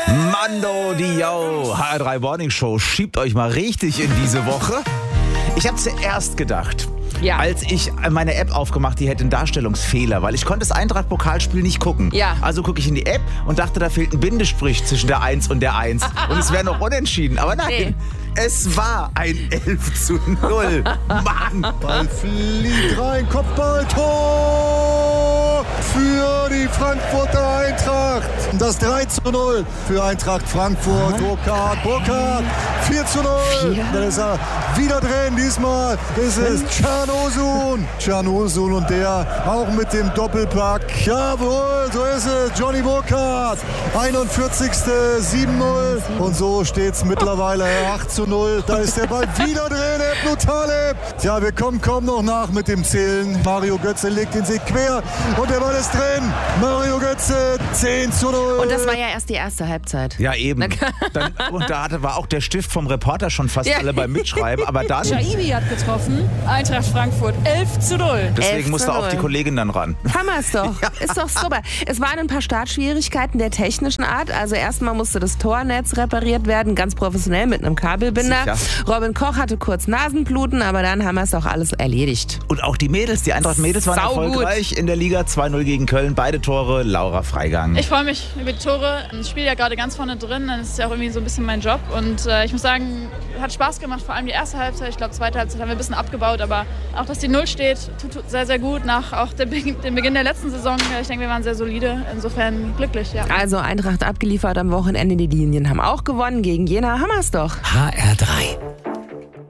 Mando Dio, HR3 Morning Show, schiebt euch mal richtig in diese Woche. Ich habe zuerst gedacht, als ich meine App aufgemacht, die hätte einen Darstellungsfehler, weil ich konnte das Eintracht-Pokalspiel nicht gucken. Ja. Also gucke ich in die App und dachte, da fehlt ein Bindestrich zwischen der 1 und der 1. Und es wäre noch unentschieden. Aber nein, es war ein 11:0. Mann! Ball fliegt rein, Kopfballtor für die Frankfurter Eintracht. Das 3:0 für Eintracht Frankfurt. Burkhardt, 4:0. Dann ist er wieder drin. Diesmal ist es Can Özun und der auch mit dem Doppelpack. Jawohl, so ist es. Johnny Burkhardt, 41. 7:0. Und so steht es mittlerweile 8:0. Da ist der Ball wieder drin, Ebnu Taleb. Tja, wir kommen kaum noch nach mit dem Zählen. Mario Götze legt den sich quer und der Ball ist drin. Mario Götze, 10:0. Und das war ja erst die erste Halbzeit. Ja, eben. Und da war auch der Stift vom Reporter schon fast alle beim Mitschreiben. Aber dann... Shaibi hat getroffen. Eintracht Frankfurt, 11:0. Deswegen musste auch die Kollegin dann ran. Hammer ist doch. Ist doch super. Es waren ein paar Startschwierigkeiten der technischen Art. Also erstmal musste das Tornetz repariert werden, ganz professionell mit einem Kabelbinder. Sicher. Robin Koch hatte kurz Nasenbluten, aber dann haben wir es doch alles erledigt. Und auch die Mädels, die Eintracht-Mädels waren erfolgreich in der Liga. 2:0 gegen Köln, beide Tore, Laura Freigang. Ich freue mich über die Tore. Ich spiele ja gerade ganz vorne drin. Das ist ja auch irgendwie so ein bisschen mein Job. Und ich muss sagen, hat Spaß gemacht, vor allem die erste Halbzeit. Ich glaube, zweite Halbzeit haben wir ein bisschen abgebaut. Aber auch, dass die 0 steht, tut sehr, sehr gut. Nach auch dem Beginn der letzten Saison. Ich denke, wir waren sehr solide. Insofern glücklich, ja. Also Eintracht abgeliefert am Wochenende. Die Linien haben auch gewonnen gegen Jena. Hammer's doch. HR3.